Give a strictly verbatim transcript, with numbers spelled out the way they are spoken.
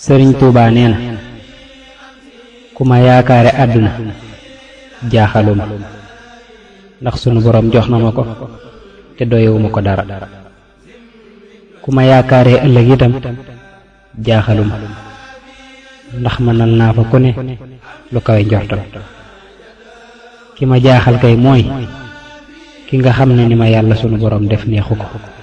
sëriñ Tuubaa nee na ku ma yaakaare àdduna jaaxaluma ndax sunu boroom jox na ma ko te doyewuma ko dara ku ma yaakaare ëllëg itam jaaxaluma ndax mënal naa fa ku ne lu kawe njortam ki ma jaaxal kay mooy ki nga xam ne ni ma yàlla sunu boroom def neexu ko